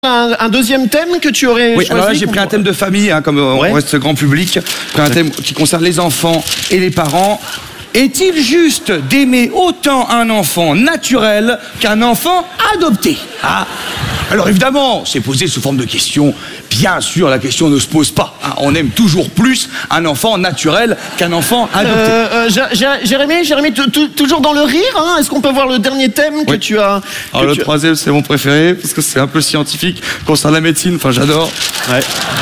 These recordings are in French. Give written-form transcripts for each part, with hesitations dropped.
Un deuxième thème que tu aurais choisi? Alors là, j'ai pris un thème de famille, hein, comme on reste grand public. J'ai pris un thème qui concerne les enfants et les parents. Est-il juste d'aimer autant un enfant naturel qu'un enfant adopté? Alors évidemment, c'est posé sous forme de question. Bien sûr, la question ne se pose pas. On aime toujours plus un enfant naturel qu'un enfant adopté. Jérémy, toujours dans le rire, hein? Est-ce qu'on peut voir le dernier thème que tu as? Alors le troisième, c'est mon préféré, parce que c'est un peu scientifique, concerne la médecine, enfin j'adore. Ouais.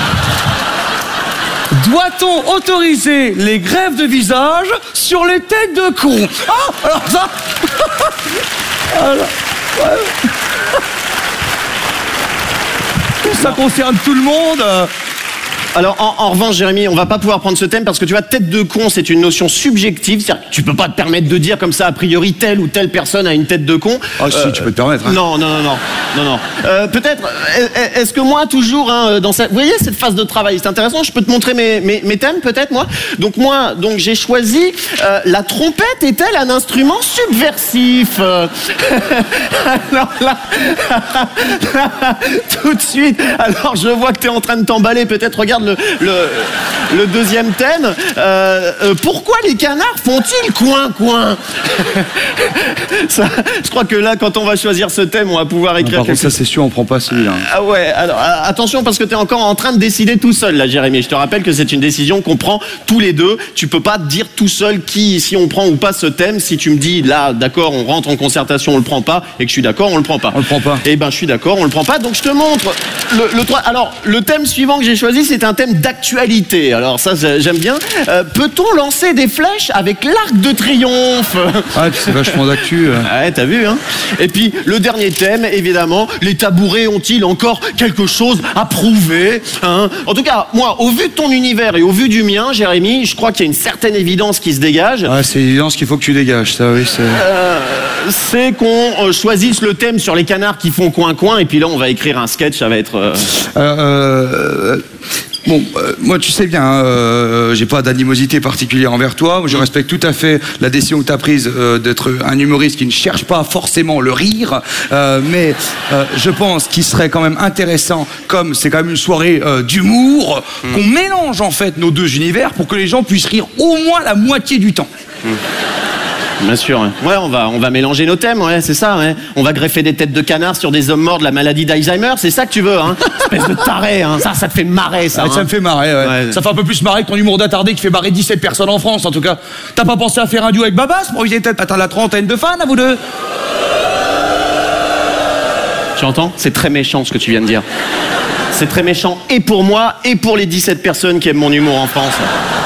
Doit-on autoriser les greffes de visage sur les têtes de cons? Alors ça... Ça concerne tout le monde. Alors, en revanche, Jérémy, on va pas pouvoir prendre ce thème parce que tu vois, tête de con, c'est une notion subjective. C'est-à-dire que tu peux pas te permettre de dire comme ça, a priori, telle ou telle personne a une tête de con. Ah si, tu peux te permettre. Hein. Non. Peut-être, est-ce que moi, toujours, hein, dans cette... Vous voyez, cette phase de travail, c'est intéressant. Je peux te montrer mes thèmes, peut-être, moi. Donc, j'ai choisi, la trompette est-elle un instrument subversif? Alors là, tout de suite, alors je vois que tu es en train de t'emballer, peut-être, regarde le deuxième thème. Pourquoi les canards font-ils coin-coin? Ça, je crois que là, quand on va choisir ce thème, on va pouvoir écrire par contre, ça c'est sûr, on prend pas celui-là. Ah ouais, alors attention parce que tu es encore en train de décider tout seul là, Jérémy. Je te rappelle que c'est une décision qu'on prend tous les deux. Tu peux pas dire tout seul si on prend ou pas ce thème. Si tu me dis là, d'accord, on rentre en concertation, on le prend pas, et que je suis d'accord, on le prend pas. On le prend pas. Eh ben, je suis d'accord, on le prend pas. Donc je te montre le 3. Alors, le thème suivant que j'ai choisi, c'est un thème d'actualité. Alors ça, j'aime bien. Peut-on lancer des flèches avec l'arc de triomphe? Ah, c'est vachement d'actu. Ouais, t'as vu, hein? Et puis, le dernier thème, évidemment, les tabourets ont-ils encore quelque chose à prouver, hein? En tout cas, moi, au vu de ton univers et au vu du mien, Jérémy, je crois qu'il y a une certaine évidence qui se dégage. Ouais, c'est l'évidence qu'il faut que tu dégages, ça, oui, c'est qu'on choisisse le thème sur les canards qui font coin-coin, et puis là, on va écrire un sketch, ça va être... Bon, moi, tu sais bien, j'ai pas d'animosité particulière envers toi. Je respecte tout à fait la décision que tu as prise d'être un humoriste qui ne cherche pas forcément le rire. Mais je pense qu'il serait quand même intéressant, comme c'est quand même une soirée d'humour, qu'on mélange en fait nos deux univers pour que les gens puissent rire au moins la moitié du temps. Bien sûr, ouais, on va mélanger nos thèmes, ouais, c'est ça, ouais. On va greffer des têtes de canard sur des hommes morts de la maladie d'Alzheimer, c'est ça que tu veux, hein? Espèce de taré, hein. Ça te fait marrer, ça. Ouais, ça me fait marrer, ouais. Ça fait un peu plus marrer que ton humour d'attardé qui fait marrer 17 personnes en France, en tout cas. T'as pas pensé à faire un duo avec Babas pour éviter peut-être atteindre la trentaine de fans, à vous deux? Tu entends? C'est très méchant ce que tu viens de dire. C'est très méchant, et pour moi, et pour les 17 personnes qui aiment mon humour en France.